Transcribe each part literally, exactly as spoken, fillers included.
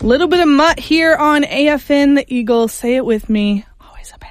Little bit of mutt here on A F N The Eagle. Say it with me. Always a banger.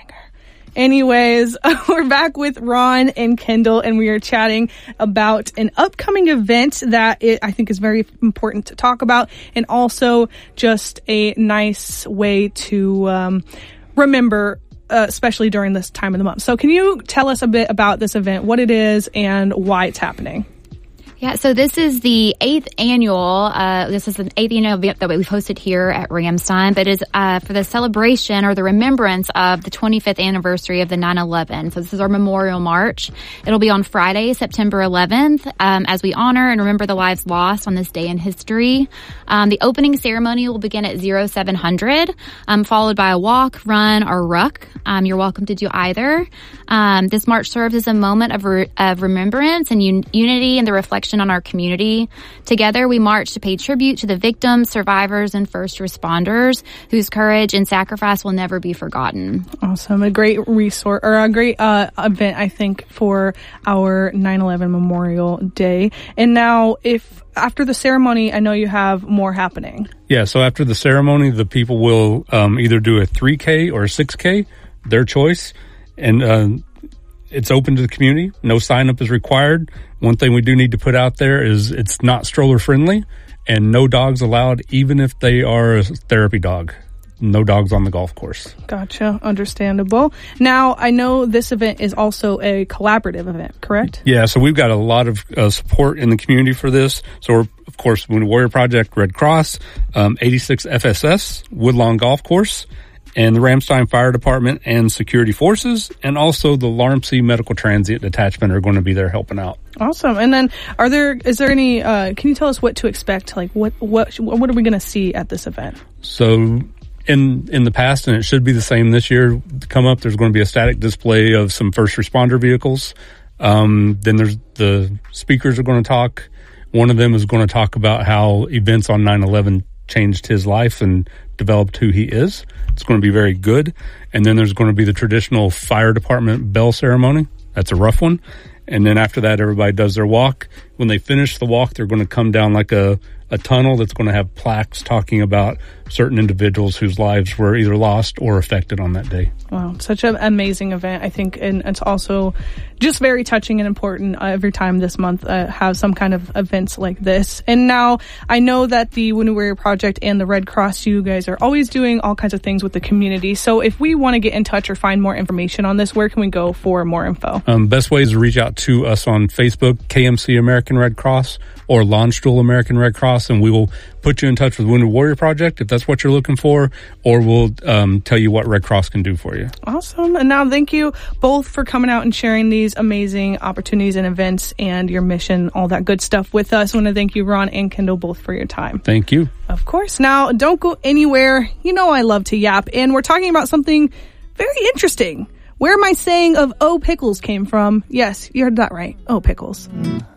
Anyways, we're back with Ron and Kendall, and we are chatting about an upcoming event that it, I think is very important to talk about, and also just a nice way to um, remember, uh, especially during this time of the month. So can you tell us a bit about this event, what it is, and why it's happening? Yeah, so this is the eighth annual, uh, this is the eighth annual event that we've hosted here at Ramstein, but it is uh, for the celebration or the remembrance of the twenty-fifth anniversary of the nine eleven. So this is our Memorial March. It'll be on Friday, September eleventh, um, as we honor and remember the lives lost on this day in history. Um, the opening ceremony will begin at oh seven hundred, um, followed by a walk, run, or ruck. Um, you're welcome to do either. Um, this march serves as a moment of, re- of remembrance and un- unity and the reflection on our community. Together, we march to pay tribute to the victims, survivors, and first responders whose courage and sacrifice will never be forgotten. Awesome. A great resource, or a great uh, event, I think, for our nine eleven Memorial Day. And now, if after the ceremony, I know you have more happening. Yeah, so after the ceremony, the people will um, either do a three K or a six K, their choice. And uh, it's open to the community. No sign up is required. One thing we do need to put out there is it's not stroller friendly, and no dogs allowed, even if they are a therapy dog. No dogs on the golf course. Gotcha. Understandable. Now, I know this event is also a collaborative event, correct? Yeah, so we've got a lot of uh, support in the community for this. So we're, of course, Wounded Warrior Project, Red Cross, um, eighty-six F S S, Woodlawn Golf Course, and the Ramstein Fire Department and Security Forces, and also the Larmsey Medical Transit Detachment are going to be there helping out. Awesome. And then, are there is there any? Uh, can you tell us what to expect? Like, what what what are we going to see at this event? So, in in the past, and it should be the same this year, to come up, there's going to be a static display of some first responder vehicles. Um, then there's the speakers are going to talk. One of them is going to talk about how events on nine eleven changed his life and developed who he is. It's going to be very good. And then there's going to be the traditional fire department bell ceremony. That's a rough one. And then after that, everybody does their walk. When they finish the walk, they're going to come down like a, a tunnel that's going to have plaques talking about certain individuals whose lives were either lost or affected on that day. Wow, such an amazing event, I think, and it's also just very touching and important uh, every time this month uh, have some kind of events like this. And now I know that the Wounded Warrior Project and the Red Cross, you guys are always doing all kinds of things with the community. So if we want to get in touch or find more information on this, where can we go for more info? Um, best way is to reach out to us on Facebook, K M C American Red Cross, or Landstuhl American Red Cross, and we will put you in touch with Wounded Warrior Project if that's what you're looking for, or we'll um, tell you what Red Cross can do for you. Awesome. And now thank you both for coming out and sharing these amazing opportunities and events and your mission, all that good stuff with us. I want to thank you, Ron and Kendall, both for your time. Thank you. Of course. Now, don't go anywhere. You know I love to yap, and we're talking about something very interesting. Where my saying of "oh, pickles" came from. Yes, you heard that right. Oh, pickles. Mm.